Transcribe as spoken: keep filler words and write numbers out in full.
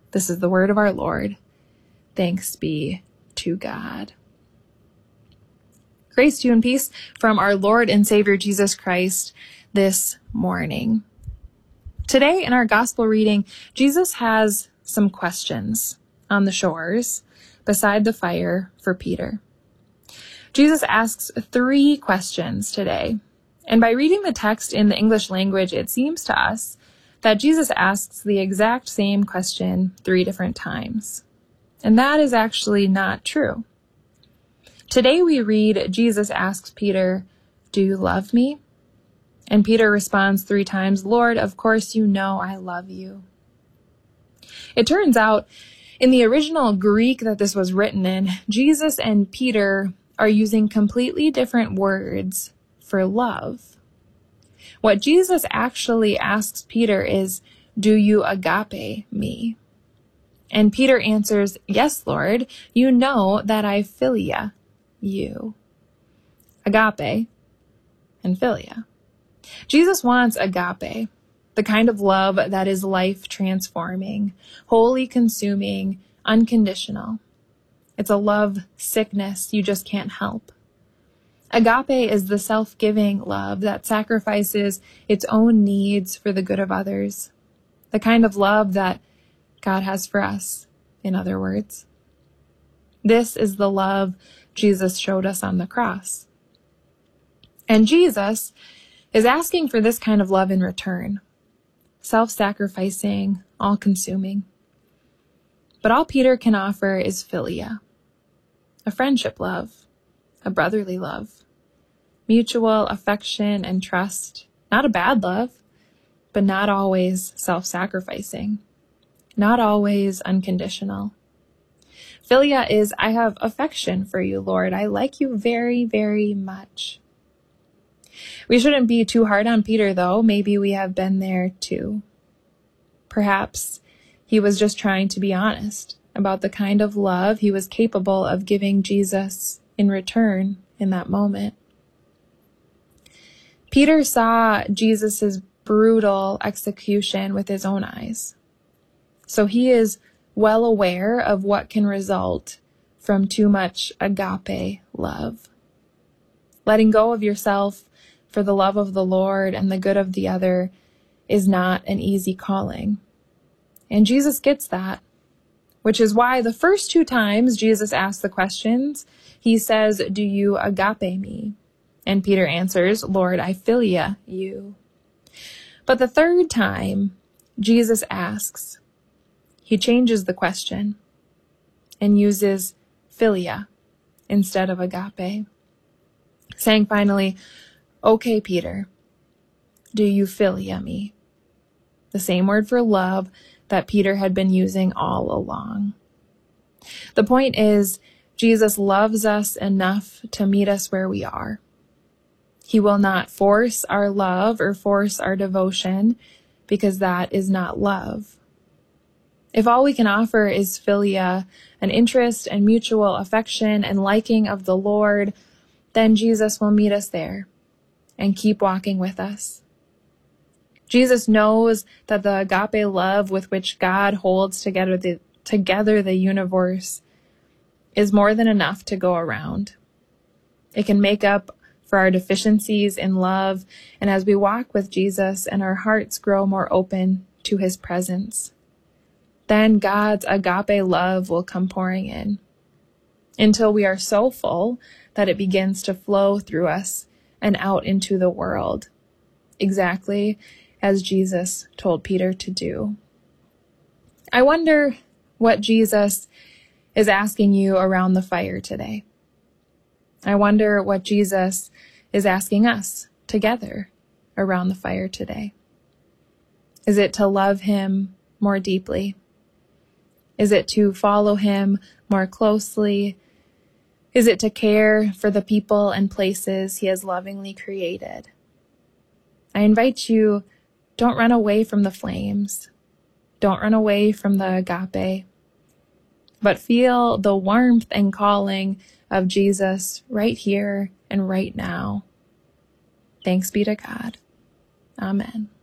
This is the word of our Lord. Thanks be to God. Grace to you and peace from our Lord and Savior Jesus Christ this morning. Today in our gospel reading, Jesus has some questions on the shores beside the fire for Peter. Jesus asks three questions today. And by reading the text in the English language, it seems to us that Jesus asks the exact same question three different times. And that is actually not true. Today we read Jesus asks Peter, "Do you love me?" And Peter responds three times, "Lord, of course you know I love you." It turns out in the original Greek that this was written in, Jesus and Peter are using completely different words for love. What Jesus actually asks Peter is, "Do you agape me?" And Peter answers, "Yes, Lord, you know that I philia you." Agape and philia. Jesus wants agape, the kind of love that is life-transforming, wholly consuming, unconditional. It's a love sickness you just can't help. Agape is the self-giving love that sacrifices its own needs for the good of others, the kind of love that God has for us, in other words. This is the love Jesus showed us on the cross. And Jesus is asking for this kind of love in return, self-sacrificing, all-consuming. But all Peter can offer is philia, a friendship love, a brotherly love, mutual affection and trust, not a bad love, but not always self-sacrificing, not always unconditional. Philia is, I have affection for you, Lord. I like you very, very much. We shouldn't be too hard on Peter, though. Maybe we have been there too. Perhaps he was just trying to be honest about the kind of love he was capable of giving Jesus in return in that moment. Peter saw Jesus' brutal execution with his own eyes. So he is well aware of what can result from too much agape love. Letting go of yourself for the love of the Lord and the good of the other is not an easy calling. And Jesus gets that, which is why the first two times Jesus asks the questions, he says, "Do you agape me?" And Peter answers, "Lord, I philia you." But the third time Jesus asks, he changes the question and uses philia instead of agape, saying finally, "Okay, Peter, do you philia me?" The same word for love that Peter had been using all along. The point is, Jesus loves us enough to meet us where we are. He will not force our love or force our devotion, because that is not love. If all we can offer is philia, an interest and mutual affection and liking of the Lord, then Jesus will meet us there and keep walking with us. Jesus knows that the agape love with which God holds together the, together the universe is more than enough to go around. It can make up for our deficiencies in love, and as we walk with Jesus and our hearts grow more open to his presence, then God's agape love will come pouring in until we are so full that it begins to flow through us and out into the world, exactly as Jesus told Peter to do. I wonder what Jesus is asking you around the fire today. I wonder what Jesus is asking us together around the fire today. Is it to love him more deeply? Is it to follow him more closely? Is it to care for the people and places he has lovingly created? I invite you, don't run away from the flames. Don't run away from the agape, but feel the warmth and calling of Jesus right here and right now. Thanks be to God. Amen.